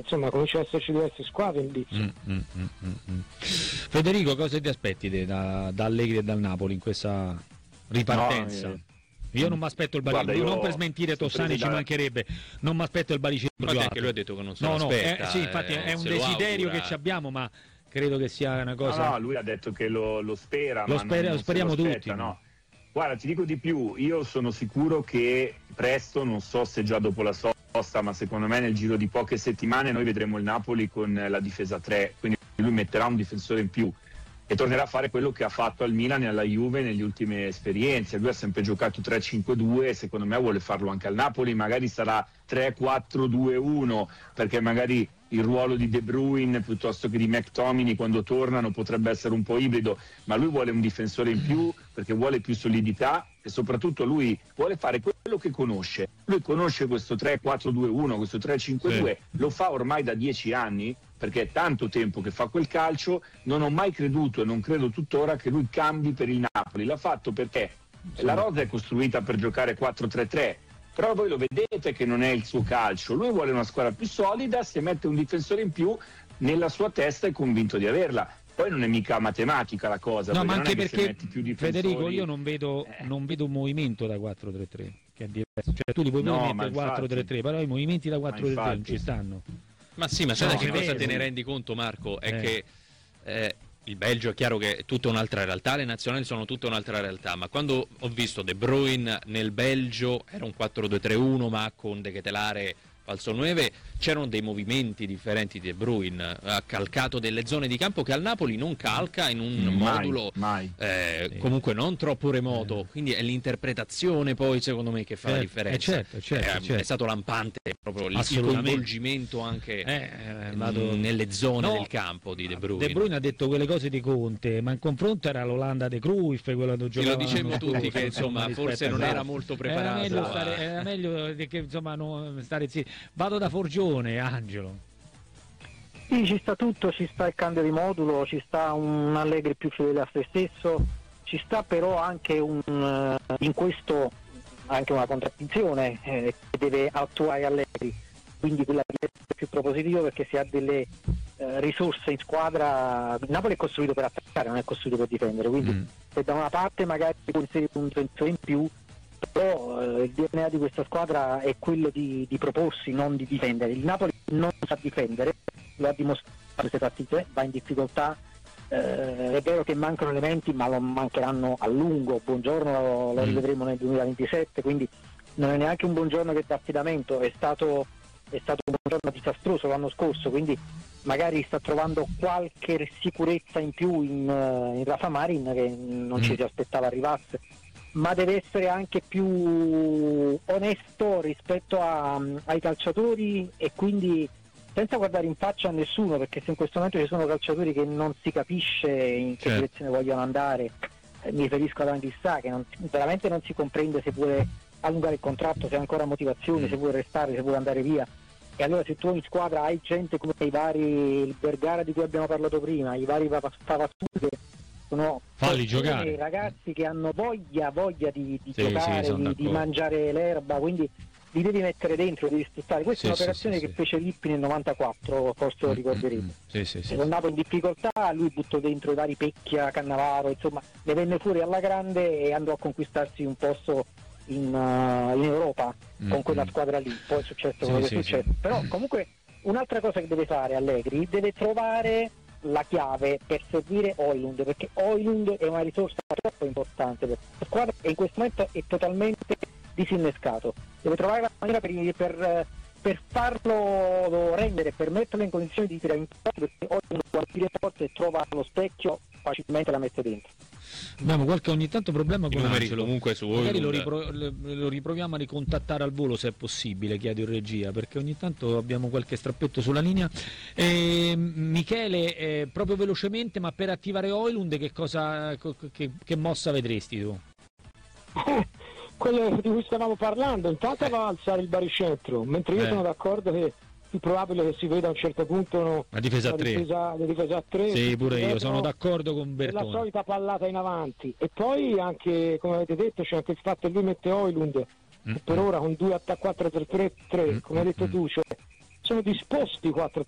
insomma comincia ad esserci diverse squadre in Lizzo. Federico, cosa ti aspetti da Allegri e dal Napoli in questa ripartenza? Io non mi aspetto il baricentro, non per smentire Tossani, ci mancherebbe, non mi aspetto il baricentro più alto. Che lui ha detto che non se lo aspetta. Sì, infatti è un desiderio che ci abbiamo, ma credo che sia una cosa. No, lui ha detto che lo spera, lo speriamo tutti. No. Guarda, ti dico di più, io sono sicuro che presto, non so se già dopo la sosta, ma secondo me nel giro di poche settimane noi vedremo il Napoli con la difesa 3, quindi lui metterà un difensore in più e tornerà a fare quello che ha fatto al Milan e alla Juve nelle ultime esperienze. Lui ha sempre giocato 3-5-2 e secondo me vuole farlo anche al Napoli, magari sarà 3-4-2-1, perché magari il ruolo di De Bruyne piuttosto che di McTominay quando tornano potrebbe essere un po' ibrido, ma lui vuole un difensore in più perché vuole più solidità e soprattutto lui vuole fare quello che conosce. Lui conosce questo 3-4-2-1, questo 3-5-2, lo fa ormai da 10 anni, perché è tanto tempo che fa quel calcio. Non ho mai creduto e non credo tuttora che lui cambi per il Napoli. L'ha fatto perché la rosa è costruita per giocare 4-3-3, però voi lo vedete che non è il suo calcio. Lui vuole una squadra più solida, se mette un difensore in più nella sua testa è convinto di averla. Poi non è mica matematica la cosa, no, ma anche perché perché più Federico, io non vedo un movimento da 4-3-3 che è diverso. Cioè tu li puoi mettere 4-3-3, però i movimenti da 4-3-3 non ci stanno. Ma sì, ma sai che cosa te ne rendi conto, Marco? È che il Belgio è chiaro che è tutta un'altra realtà, le nazionali sono tutta un'altra realtà, ma quando ho visto De Bruyne nel Belgio era un 4-2-3-1 ma con De Ketelaere falso 9, c'erano dei movimenti differenti di De Bruyne, ha calcato delle zone di campo che al Napoli non calca in un modulo comunque non troppo remoto, quindi è l'interpretazione poi secondo me che fa la differenza. Certo. È stato lampante proprio il coinvolgimento anche nelle zone del campo di De Bruyne. De Bruyne ha detto quelle cose di Conte, ma in confronto era l'Olanda de Cruyff, quello che giocava. Lo dicevamo tutti che insomma forse non era molto preparato. Era meglio che insomma non stare zitti. Vado da Forgione, Angelo. Sì, ci sta tutto, ci sta il cambio di modulo, ci sta un Allegri più fedele a se stesso, ci sta però anche in questo anche una contraddizione che deve attuare Allegri, quindi quella più propositiva, perché si ha delle risorse in squadra. Il Napoli è costruito per attaccare, non è costruito per difendere, quindi se da una parte magari può inserire un difensore in più, però il DNA di questa squadra è quello di proporsi, non di difendere. Il Napoli non sa difendere, lo ha dimostrato in queste partite, va in difficoltà, è vero che mancano elementi, ma lo mancheranno a lungo. Buongiorno lo rivedremo nel 2027, quindi non è neanche un Buongiorno che dà affidamento, è stato un Buongiorno disastroso l'anno scorso, quindi magari sta trovando qualche sicurezza in più in Rafa Marin, che non ci si aspettava arrivasse, ma deve essere anche più onesto rispetto ai calciatori, e quindi senza guardare in faccia a nessuno, perché se in questo momento ci sono calciatori che non si capisce in che direzione vogliono andare, mi riferisco ad Anghissà, che veramente non si comprende se vuole allungare il contratto, se ha ancora motivazioni, se vuole restare, se vuole andare via. E allora se tu in squadra hai gente come il Vergara di cui abbiamo parlato prima, i vari Pavazzù, che sono giocare ragazzi che hanno voglia di giocare, di mangiare l'erba, quindi li devi mettere dentro, li devi sfruttare. Questa è un'operazione che fece Lippi nel 94, forse lo ricorderete. Con Napoli in difficoltà, lui buttò dentro i vari Pecchia, Cannavaro, insomma ne venne fuori alla grande e andò a conquistarsi un posto in Europa con quella squadra lì. Poi è successo quello che è successo. Però comunque un'altra cosa che deve fare Allegri, deve trovare la chiave per servire Højlund, perché Højlund è una risorsa troppo importante per la squadra e in questo momento è totalmente disinnescato. Deve trovare la maniera per farlo rendere, per metterlo in condizioni di tirare in porta, perché Højlund quando tira in porta e trova lo specchio facilmente la mette dentro. Abbiamo qualche ogni tanto problema con Angelo, comunque su magari lo riproviamo a ricontattare al volo se è possibile, chiedo in regia, perché ogni tanto abbiamo qualche strappetto sulla linea. Michele, proprio velocemente, ma per attivare Højlund che mossa vedresti tu? Quello di cui stavamo parlando, intanto va a alzare il baricentro, mentre io sono d'accordo che è più probabile che si veda a un certo punto la difesa a 3. Sì, pure io sono d'accordo con Bertone. La solita pallata in avanti, e poi anche, come avete detto, c'è anche il fatto che lui mette Højlund, che per ora con 2 4-3-3, come hai detto tu, cioè sono disposti 4